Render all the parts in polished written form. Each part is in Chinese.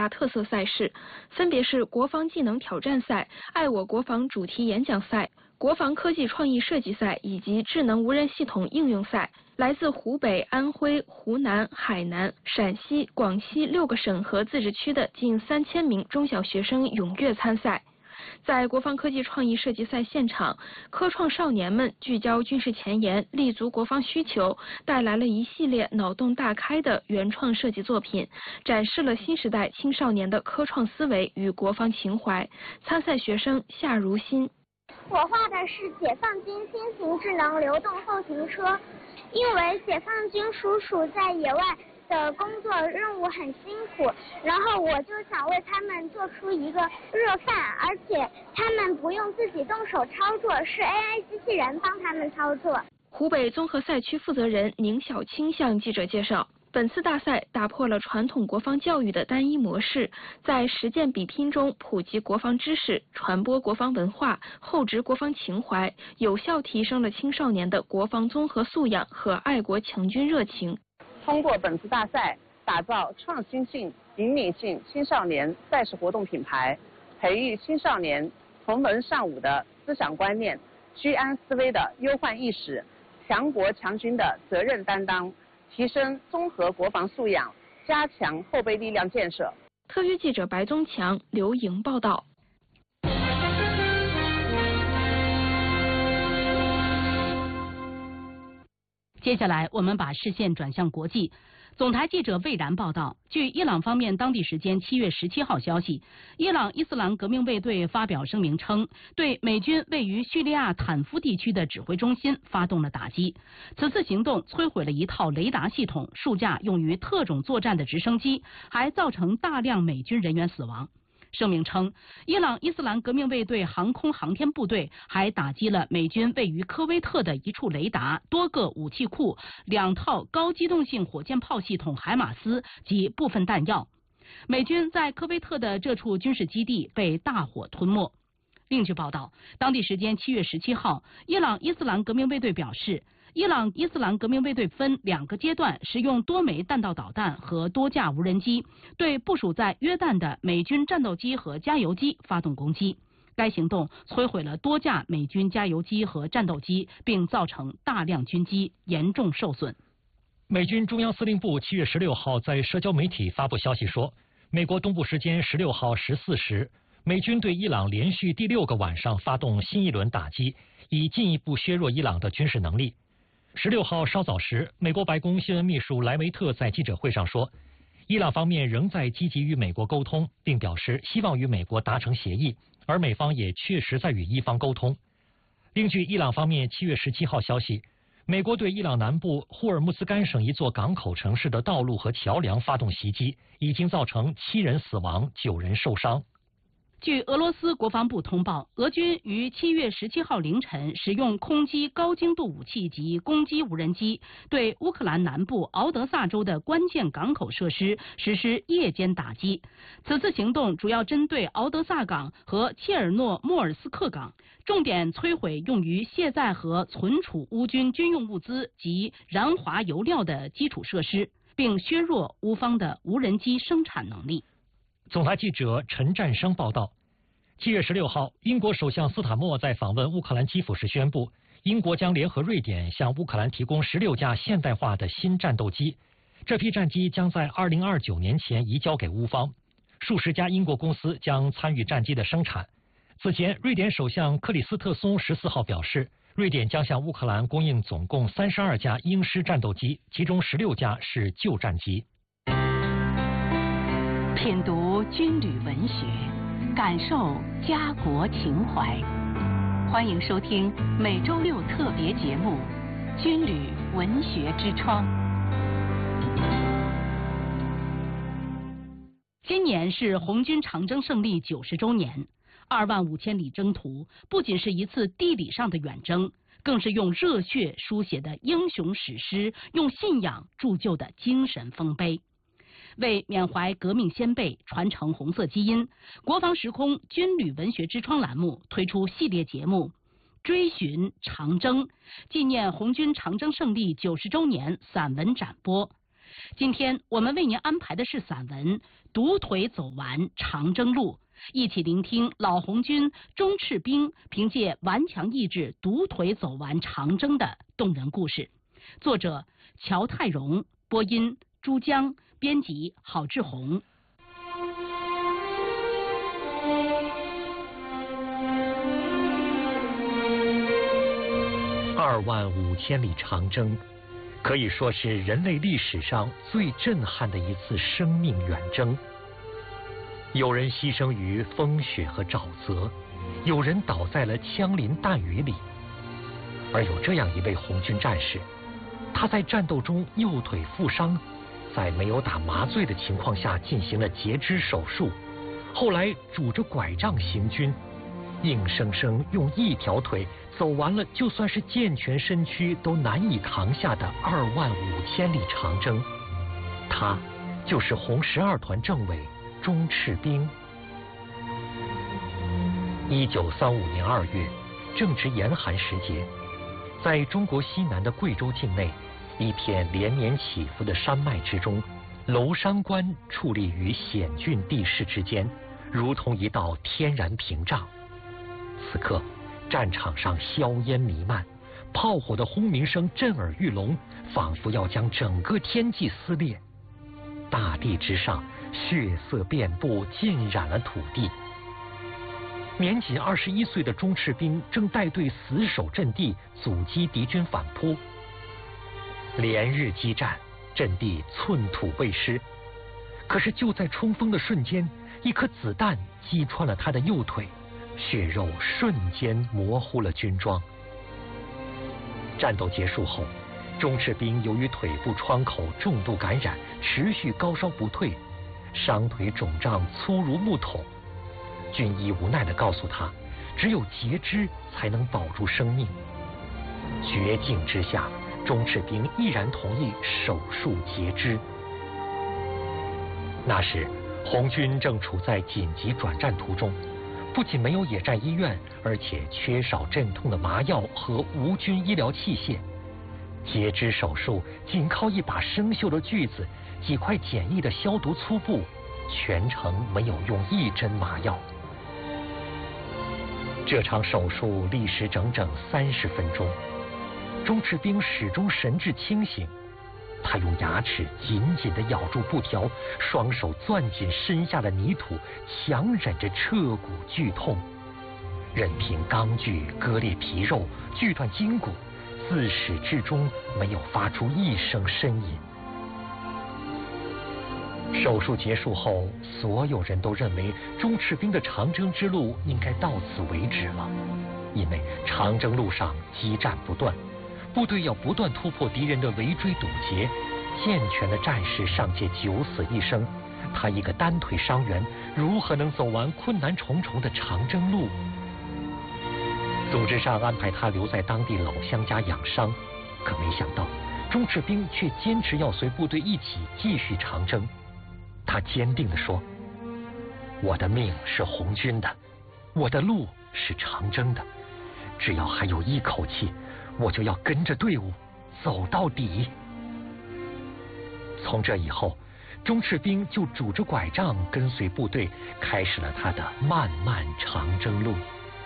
大特色赛事，分别是国防技能挑战赛、爱我国防主题演讲赛、国防科技创意设计赛以及智能无人系统应用赛。来自湖北、安徽、湖南、海南、陕西、广西6个省和自治区的近3000名中小学生踊跃参赛。在国防科技创意设计赛现场，科创少年们聚焦军事前沿，立足国防需求，带来了一系列脑洞大开的原创设计作品，展示了新时代青少年的科创思维与国防情怀。参赛学生夏如新： 我画的是解放军新型智能流动后勤车，因为解放军叔叔在野外的工作任务很辛苦，然后我就想为他们做出一个热饭，而且他们不用自己动手操作，是 AI 机器人帮他们操作。 湖北综合赛区负责人宁小青向记者介绍，本次大赛打破了传统国防教育的单一模式，在实践比拼中普及国防知识，传播国防文化，厚植国防情怀，有效提升了青少年的国防综合素养和爱国强军热情。 通过本次大赛，打造创新性、引领性青少年赛事活动品牌，培育青少年从文尚武的思想观念、居安思危的忧患意识、强国强军的责任担当，提升综合国防素养，加强后备力量建设。 特约记者白宗强、刘莹报道。 接下来，我们把视线转向国际。总台记者魏然报道，据伊朗方面当地时间7月17号消息，伊朗伊斯兰革命卫队发表声明称，对美军位于叙利亚坦夫地区的指挥中心发动了打击。此次行动摧毁了一套雷达系统、数架用于特种作战的直升机，还造成大量美军人员死亡。声明称，伊朗伊斯兰革命卫队航空航天部队还打击了美军位于科威特的一处雷达、多个武器库、2套高机动性火箭炮系统海马斯及部分弹药。美军在科威特的这处军事基地被大火吞没。另据报道，当地时间7月17号，伊朗伊斯兰革命卫队表示，伊朗伊斯兰革命卫队分2个阶段使用多枚弹道导弹和多架无人机，对部署在约旦的美军战斗机和加油机发动攻击。该行动摧毁了多架美军加油机和战斗机，并造成大量军机严重受损。 美军中央司令部7月16号在社交媒体发布消息说，美国东部时间16号14时，美军对伊朗连续第6个晚上发动新一轮打击，以进一步削弱伊朗的军事能力。16号稍早时，美国白宫新闻秘书莱维特在记者会上说，伊朗方面仍在积极与美国沟通，并表示希望与美国达成协议，而美方也确实在与伊方沟通。另据伊朗方面7月17号消息，美国对伊朗南部霍尔木兹干省一座港口城市的道路和桥梁发动袭击，已经造成7人死亡、9人受伤。 据俄罗斯国防部通报，俄军于7月17号凌晨使用空击高精度武器及攻击无人机，对乌克兰南部敖德萨州的关键港口设施实施夜间打击。此次行动主要针对敖德萨港和切尔诺莫尔斯克港，重点摧毁用于卸载和存储乌军军用物资及燃华油料的基础设施，并削弱乌方的无人机生产能力。 总台记者陈占生报道，7月16号，英国首相斯坦默在访问乌克兰基辅时宣布，英国将联合瑞典向乌克兰提供16架现代化的新战斗机，这批战机将在2029年前移交给乌方，数十家英国公司将参与战机的生产。此前，瑞典首相克里斯特松14号表示，瑞典将向乌克兰供应总共32架鹰狮战斗机，其中16架是旧战机。 品读军旅文学，感受家国情怀。欢迎收听每周6特别节目《军旅文学之窗》。今年是红军长征胜利90周年，25000里征途不仅是一次地理上的远征，更是用热血书写的英雄史诗，用信仰铸就的精神丰碑。为缅怀革命先辈，传承红色基因，国防时空军旅文学之窗栏目推出系列节目《追寻长征》，纪念红军长征胜利90周年散文展播。 今天我们为您安排的是散文《独腿走完长征路》，一起聆听老红军钟赤兵凭借顽强意志独腿走完长征的动人故事。作者乔泰荣，播音朱江，编辑郝志红。 25000里长征，可以说是人类历史上最震撼的一次生命远征。有人牺牲于风雪和沼泽，有人倒在了枪林弹雨里。而有这样一位红军战士，他在战斗中右腿负伤，在没有打麻醉的情况下进行了截肢手术，后来拄着拐杖行军，硬生生用一条腿走完了就算是健全身躯都难以扛下的25000里长征。他就是红12团政委钟赤兵。1935年2月，正值严寒时节，在中国西南的贵州境内，一片连绵起伏的山脉之中，娄山关矗立于险峻地势之间，如同一道天然屏障。此刻，战场上硝烟弥漫，炮火的轰鸣声震耳欲聋，仿佛要将整个天际撕裂。大地之上，血色遍布，浸染了土地。年仅21岁的钟赤兵正带队死守阵地，阻击敌军反扑。连日激战，阵地寸土未失。可是就在冲锋的瞬间，一颗子弹击穿了他的右腿，血肉瞬间模糊了军装。战斗结束后，钟赤兵由于腿部创口重度感染，持续高烧不退，伤腿肿胀粗如木桶。军医无奈地告诉他，只有截肢才能保住生命。绝境之下，钟赤兵毅然同意手术截肢。那时，红军正处在紧急转战途中，不仅没有野战医院，而且缺少镇痛的麻药和无菌医疗器械。截肢手术仅靠一把生锈的锯子、几块简易的消毒粗布，全程没有用一针麻药。这场手术历时整整30分钟，钟赤兵始终神志清醒。他用牙齿紧紧地咬住布条，双手攥紧身下的泥土，强忍着彻骨剧痛，任凭钢锯割裂皮肉，锯断筋骨，自始至终没有发出一声呻吟。手术结束后，所有人都认为钟赤兵的长征之路应该到此为止了，因为长征路上激战不断，部队要不断突破敌人的围追堵截，健全的战士尚且九死一生，他一个单腿伤员如何能走完困难重重的长征路？组织上安排他留在当地老乡家养伤，可没想到钟赤兵却坚持要随部队一起继续长征。他坚定地说，我的命是红军的，我的路是长征的，只要还有一口气，我就要跟着队伍走到底。从这以后，钟赤兵就拄着拐杖跟随部队，开始了他的漫漫长征路。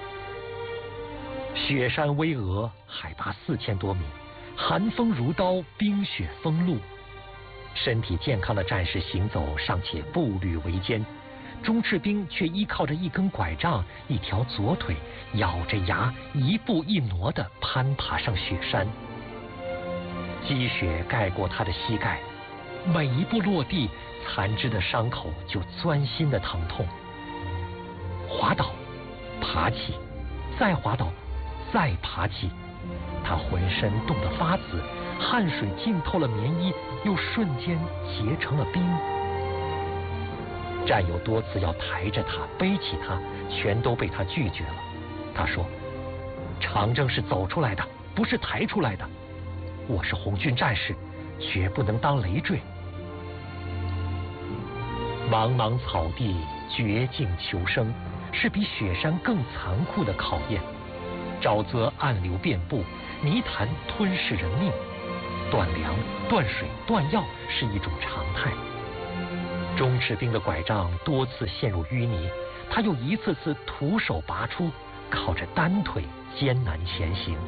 雪山巍峨，海拔4000多米，寒风如刀，冰雪封路。身体健康的战士行走尚且步履维艰，钟赤兵却依靠着一根拐杖、一条左腿，咬着牙一步一挪地攀爬上雪山。积雪盖过他的膝盖，每一步落地，残肢的伤口就钻心的疼痛。滑倒，爬起，再滑倒，再爬起，他浑身冻得发紫，汗水浸透了棉衣，又瞬间结成了冰。战友多次要抬着他、背起他，全都被他拒绝了。他说：“长征是走出来的，不是抬出来的。我是红军战士，绝不能当累赘。”茫茫草地，绝境求生，是比雪山更残酷的考验。沼泽暗流遍布，泥潭吞噬人命。 断粮、断水、断药是一种常态。钟池兵的拐杖多次陷入淤泥，他又一次次徒手拔出，靠着单腿艰难前行。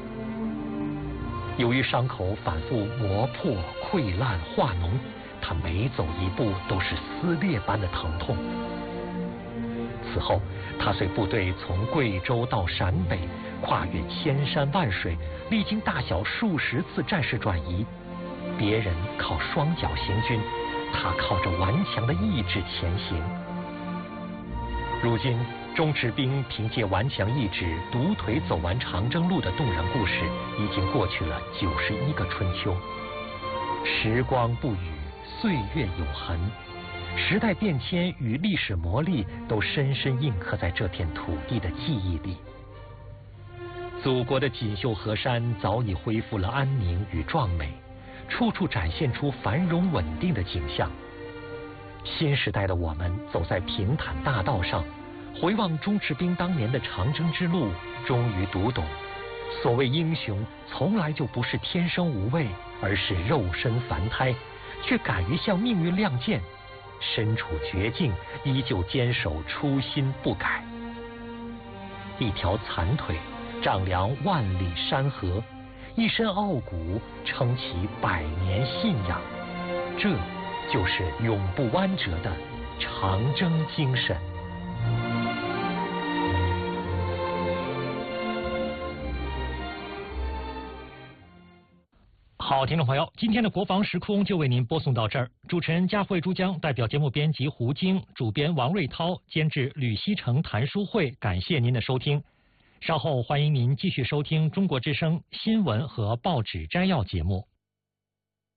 由于伤口反复磨破、溃烂、化脓，他每走一步都是撕裂般的疼痛。此后，他随部队从贵州到陕北，跨越千山万水，历经大小数十次战事转移。别人靠双脚行军，他靠着顽强的意志前行。如今，钟池兵凭借顽强意志独腿走完长征路的动人故事，已经过去了91个春秋。时光不语，岁月有痕，时代变迁与历史磨砺都深深印刻在这片土地的记忆里。祖国的锦绣河山早已恢复了安宁与壮美，处处展现出繁荣稳定的景象。新时代的我们走在平坦大道上，回望钟池兵当年的长征之路，终于读懂，所谓英雄从来就不是天生无畏，而是肉身凡胎，却敢于向命运亮剑，身处绝境依旧坚守初心不改。一条残腿丈量万里山河，一身傲骨撑起100年信仰，这就是永不弯折的长征精神。 好，听众朋友，今天的国防时空就为您播送到这儿。主持人佳慧、珠江，代表节目编辑胡晶，主编王瑞涛，监制吕锡成、谭书慧，感谢您的收听。稍后欢迎您继续收听中国之声新闻和报纸摘要节目。